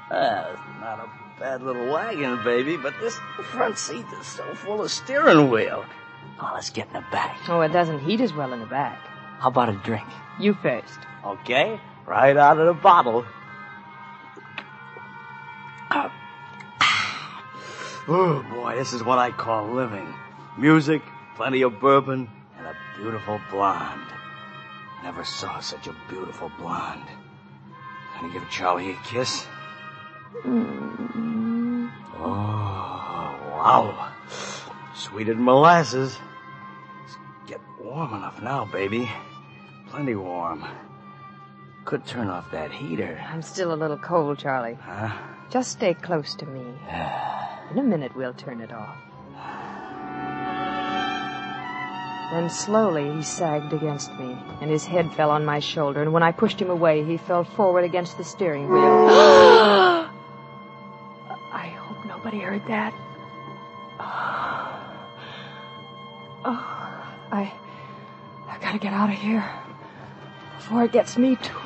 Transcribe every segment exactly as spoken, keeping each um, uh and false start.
Well, it's not a bad little wagon, baby, but this front seat is so full of steering wheel. Oh, let's get in the back. Oh, it doesn't heat as well in the back. How about a drink? You first. Okay, right out of the bottle. Oh, boy, this is what I call living. Music, plenty of bourbon, and a beautiful blonde. Never saw such a beautiful blonde. Gonna give Charlie a kiss? Mm. Oh, wow. Sweeter than molasses. Let's get warm enough now, baby. Plenty warm. Could turn off that heater. I'm still a little cold, Charlie. Huh? Just stay close to me. In a minute, we'll turn it off. Then slowly he sagged against me, and his head fell on my shoulder, and when I pushed him away, he fell forward against the steering wheel. I hope nobody heard that. Oh, I... I gotta get out of here before it gets me, too.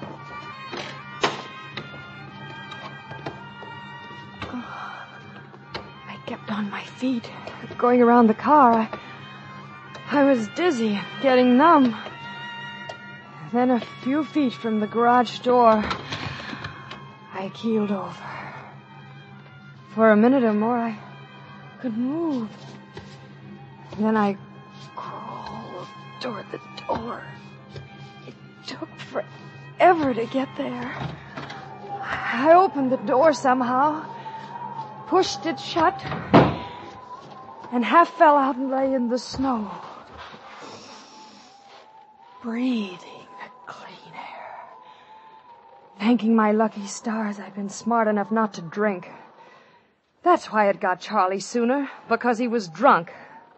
Oh, I kept on my feet, going around the car. I... I was dizzy, getting numb. Then a few feet from the garage door, I keeled over. For a minute or more, I could move. Then I crawled toward the door. It took forever to get there. I opened the door somehow, pushed it shut, and half fell out and lay in the snow. Breathing the clean air. Thanking my lucky stars I've been smart enough not to drink. That's why it got Charlie sooner, because he was drunk.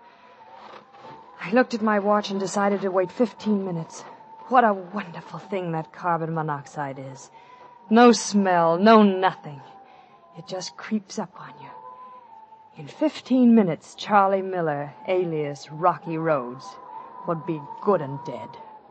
I looked at my watch and decided to wait fifteen minutes. What a wonderful thing that carbon monoxide is. No smell, no nothing. It just creeps up on you. In fifteen minutes, Charlie Miller, alias Rocky Rhodes, would be good and dead.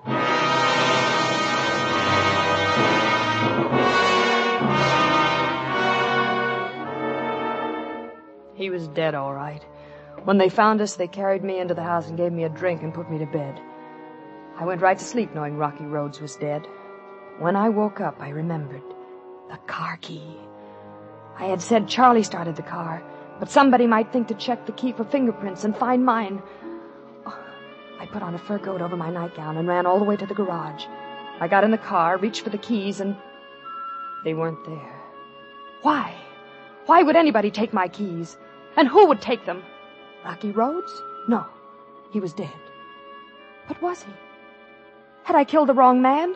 He was dead, all right. When they found us, they carried me into the house and gave me a drink and put me to bed. I went right to sleep knowing Rocky Rhodes was dead. When I woke up, I remembered the car key. I had said Charlie started the car, but somebody might think to check the key for fingerprints and find mine. I put on a fur coat over my nightgown and ran all the way to the garage. I got in the car, reached for the keys, and they weren't there. Why? Why would anybody take my keys? And who would take them? Rocky Rhodes? No, he was dead. But was he? Had I killed the wrong man?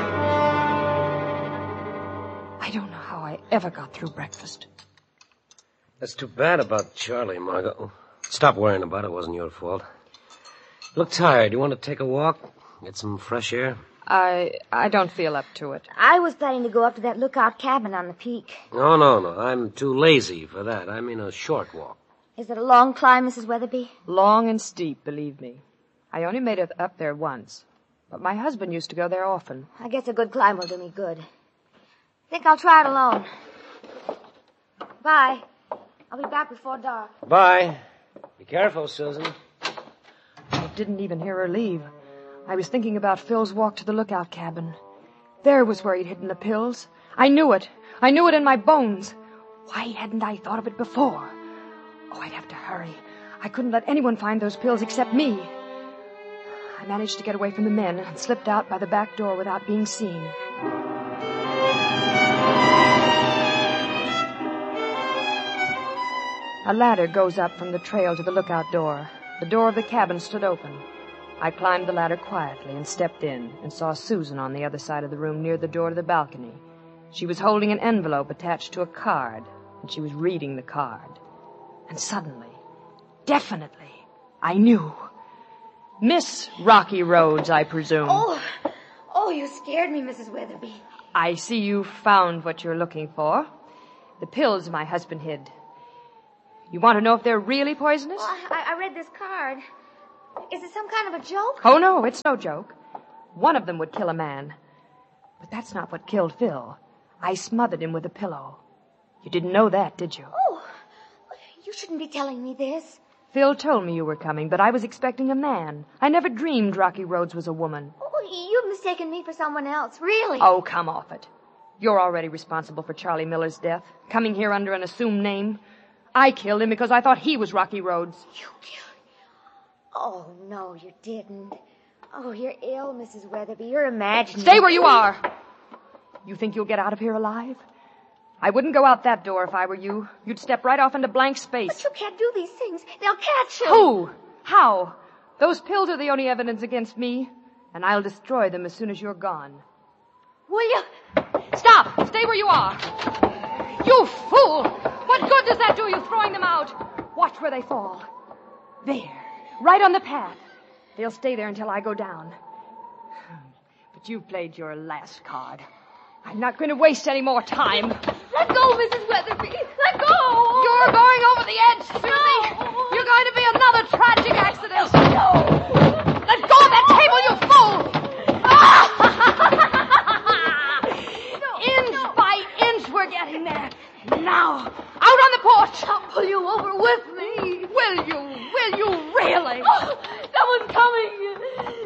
I don't know how I ever got through breakfast. That's too bad about Charlie, Margot. Stop worrying about it. It wasn't your fault. You look tired. You want to take a walk? Get some fresh air? I I don't feel up to it. I was planning to go up to that lookout cabin on the peak. No, no, no. I'm too lazy for that. I mean a short walk. Is it a long climb, Missus Weatherby? Long and steep, believe me. I only made it up there once. But my husband used to go there often. I guess a good climb will do me good. Think I'll try it alone. Bye. I'll be back before dark. Bye. Be careful, Susan. I didn't even hear her leave. I was thinking about Phil's walk to the lookout cabin. There was where he'd hidden the pills. I knew it. I knew it in my bones. Why hadn't I thought of it before? Oh, I'd have to hurry. I couldn't let anyone find those pills except me. I managed to get away from the men and slipped out by the back door without being seen. A ladder goes up from the trail to the lookout door. The door of the cabin stood open. I climbed the ladder quietly and stepped in and saw Susan on the other side of the room near the door to the balcony. She was holding an envelope attached to a card, and she was reading the card. And suddenly, definitely, I knew. Miss Rocky Rhodes, I presume. Oh, oh, you scared me, Missus Weatherby. I see you found what you're looking for. The pills my husband hid. You want to know if they're really poisonous? Oh, I, I read this card. Is it some kind of a joke? Oh, no, it's no joke. One of them would kill a man. But that's not what killed Phil. I smothered him with a pillow. You didn't know that, did you? Oh, you shouldn't be telling me this. Phil told me you were coming, but I was expecting a man. I never dreamed Rocky Rhodes was a woman. Oh, you've mistaken me for someone else, really. Oh, come off it. You're already responsible for Charlie Miller's death, coming here under an assumed name. I killed him because I thought he was Rocky Rhodes. You killed him? Oh, no, you didn't. Oh, you're ill, Missus Weatherby. You're imagining. Stay where you are. You think you'll get out of here alive? I wouldn't go out that door if I were you. You'd step right off into blank space. But you can't do these things. They'll catch you. Who? How? Those pills are the only evidence against me, and I'll destroy them as soon as you're gone. Will you? Stop! Stay where you are. You fool! What good does that do you throwing them out? Watch where they fall. There. Right on the path. They'll stay there until I go down. But you've played your last card. I'm not going to waste any more time. Let go, Missus Weatherby. Let go. You're going over the edge, Susie. No. You're going to be another tragic accident. No. Let go of that table, you fool. Inch no. by inch, we're getting there. Now, out on the porch. I'll pull you over with me. Will you? Will you really? Oh, someone's coming.